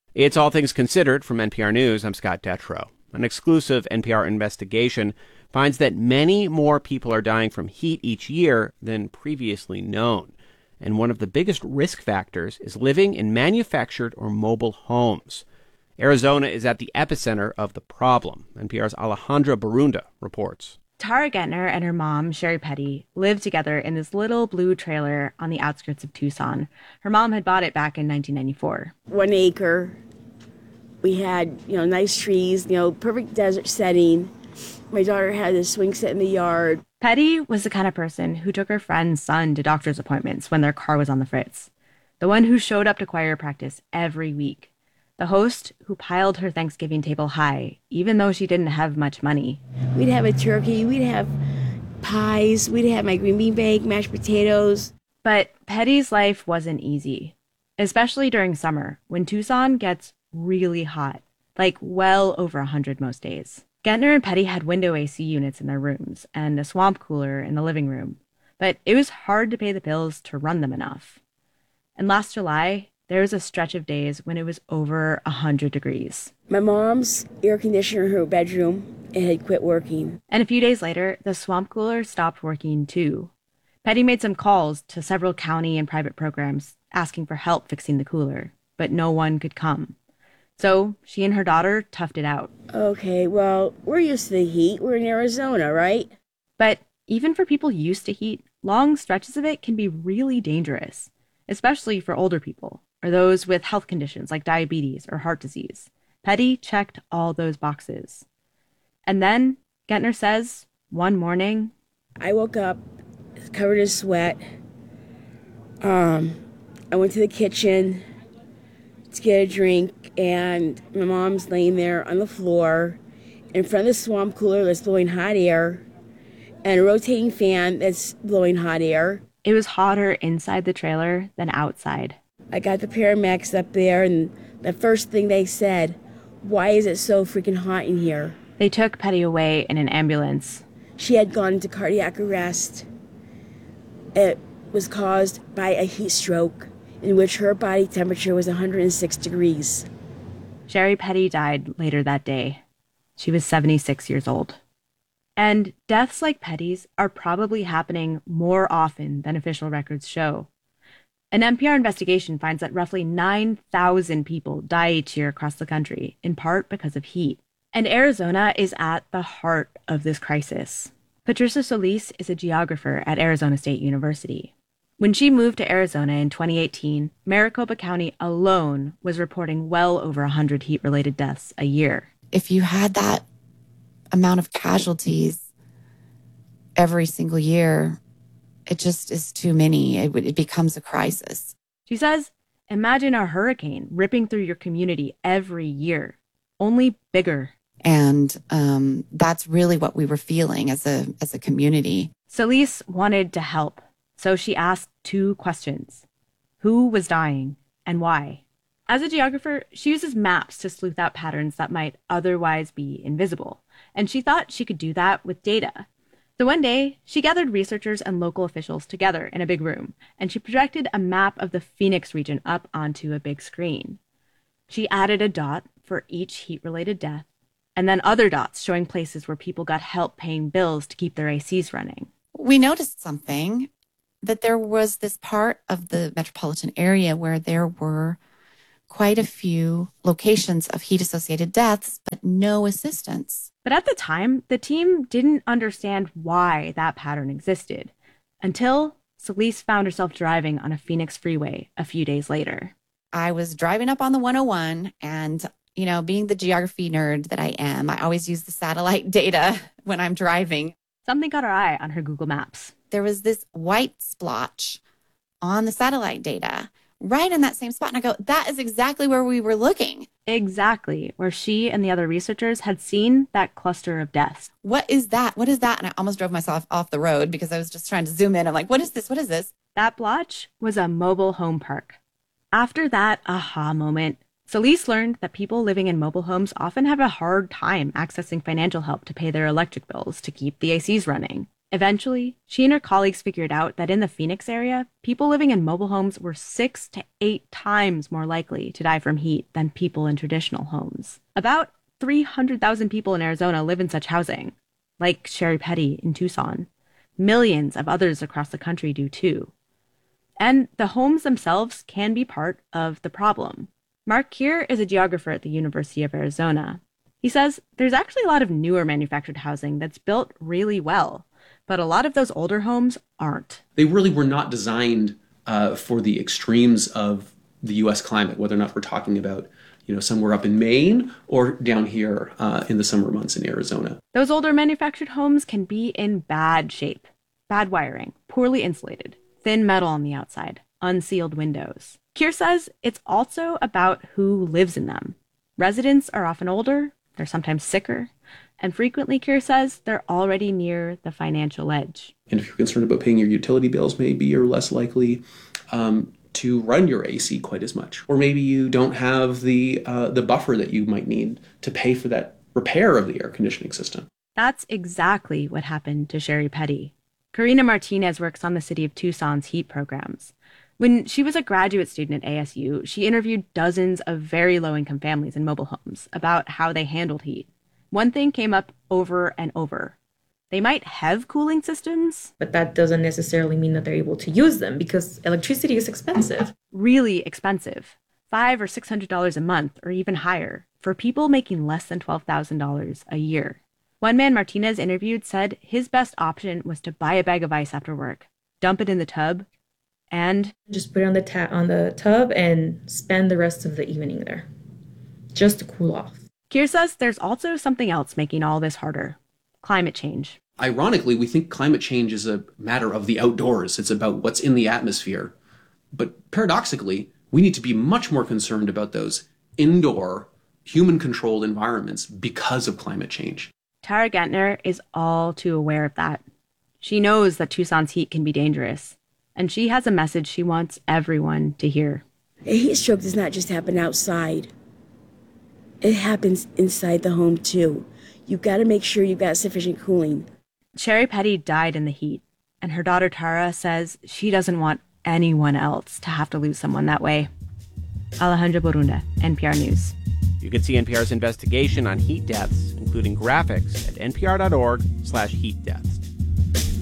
It's All Things Considered from NPR News. I'm Scott Detrow. An exclusive NPR investigation finds that many more people are dying from heat each year than previously known. And one of the biggest risk factors is living in manufactured or mobile homes. Arizona is at the epicenter of the problem. NPR's Alejandra Barunda reports. Tara Gettner and her mom, Sherry Petty, lived together in this little blue trailer on the outskirts of Tucson. Her mom had bought it back in 1994. 1 acre. We had, nice trees, perfect desert setting. My daughter had a swing set in the yard. Petty was the kind of person who took her friend's son to doctor's appointments when their car was on the fritz. The one who showed up to choir practice every week. The host who piled her Thanksgiving table high, even though she didn't have much money. We'd have a turkey, we'd have pies, we'd have my green bean bake, mashed potatoes. But Petty's life wasn't easy, especially during summer when Tucson gets really hot, like well over 100 most days. Gettner and Petty had window AC units in their rooms and a swamp cooler in the living room, but it was hard to pay the bills to run them enough. And last July, there was a stretch of days when it was over 100 degrees. My mom's air conditioner in her bedroom, it had quit working. And a few days later, the swamp cooler stopped working too. Petty made some calls to several county and private programs asking for help fixing the cooler, but no one could come. So she and her daughter toughed it out. Okay, well, we're used to the heat. We're in Arizona, right? But even for people used to heat, long stretches of it can be really dangerous, especially for older people or those with health conditions like diabetes or heart disease. Petty checked all those boxes. And then, Gettner says, one morning, I woke up covered in sweat. I went to the kitchen to get a drink, and my mom's laying there on the floor in front of the swamp cooler that's blowing hot air and a rotating fan that's blowing hot air. It was hotter inside the trailer than outside. I got the paramedics up there, and the first thing they said, why is it so freaking hot in here? They took Petty away in an ambulance. She had gone into cardiac arrest. It was caused by a heat stroke in which her body temperature was 106 degrees. Sherry Petty died later that day. She was 76 years old. And deaths like Petty's are probably happening more often than official records show. An NPR investigation finds that roughly 9,000 people die each year across the country, in part because of heat. And Arizona is at the heart of this crisis. Patricia Solis is a geographer at Arizona State University. When she moved to Arizona in 2018, Maricopa County alone was reporting well over 100 heat-related deaths a year. If you had that amount of casualties every single year, it just is too many. It becomes a crisis. She says, imagine a hurricane ripping through your community every year, only bigger. And that's really what we were feeling as a community. Solis wanted to help, so she asked two questions. Who was dying and why? As a geographer, she uses maps to sleuth out patterns that might otherwise be invisible. And she thought she could do that with data. So one day, she gathered researchers and local officials together in a big room, and she projected a map of the Phoenix region up onto a big screen. She added a dot for each heat-related death, and then other dots showing places where people got help paying bills to keep their ACs running. We noticed something, that there was this part of the metropolitan area where there were quite a few locations of heat-associated deaths, but no assistance. But at the time, the team didn't understand why that pattern existed, until Solis found herself driving on a Phoenix freeway a few days later. I was driving up on the 101, and, being the geography nerd that I am, I always use the satellite data when I'm driving. Something caught her eye on her Google Maps. There was this white splotch on the satellite data, right in that same spot. And I go, that is exactly where we were looking. Exactly, where she and the other researchers had seen that cluster of deaths. What is that? What is that? And I almost drove myself off the road because I was just trying to zoom in. I'm like, what is this? What is this? That blotch was a mobile home park. After that aha moment, Solis learned that people living in mobile homes often have a hard time accessing financial help to pay their electric bills to keep the ACs running. Eventually, she and her colleagues figured out that in the Phoenix area, people living in mobile homes were 6 to 8 times more likely to die from heat than people in traditional homes. About 300,000 people in Arizona live in such housing, like Sherry Petty in Tucson. Millions of others across the country do too. And the homes themselves can be part of the problem. Mark Keir is a geographer at the University of Arizona. He says there's actually a lot of newer manufactured housing that's built really well, but a lot of those older homes aren't. They really were not designed for the extremes of the U.S. climate, whether or not we're talking about, somewhere up in Maine or down here in the summer months in Arizona. Those older manufactured homes can be in bad shape. Bad wiring, poorly insulated, thin metal on the outside, unsealed windows. Keir says it's also about who lives in them. Residents are often older, they're sometimes sicker, and frequently, Keir says, they're already near the financial edge. And if you're concerned about paying your utility bills, maybe you're less likely to run your AC quite as much. Or maybe you don't have the buffer that you might need to pay for that repair of the air conditioning system. That's exactly what happened to Sherry Petty. Karina Martinez works on the City of Tucson's heat programs. When she was a graduate student at ASU, she interviewed dozens of very low-income families in mobile homes about how they handled heat. One thing came up over and over. They might have cooling systems, but that doesn't necessarily mean that they're able to use them because electricity is expensive. Really expensive. $500 or $600 a month, or even higher, for people making less than $12,000 a year. One man Martinez interviewed said his best option was to buy a bag of ice after work, dump it in the tub, and just put it on the tub and spend the rest of the evening there, just to cool off. Keir says there's also something else making all this harder. Climate change. Ironically, we think climate change is a matter of the outdoors. It's about what's in the atmosphere. But paradoxically, we need to be much more concerned about those indoor, human-controlled environments because of climate change. Tara Gentner is all too aware of that. She knows that Tucson's heat can be dangerous, and she has a message she wants everyone to hear. A heat stroke does not just happen outside. It happens inside the home, too. You've got to make sure you've got sufficient cooling. Sherry Petty died in the heat, and her daughter Tara says she doesn't want anyone else to have to lose someone that way. Alejandra Borunda, NPR News. You can see NPR's investigation on heat deaths, including graphics, at npr.org/heatdeath.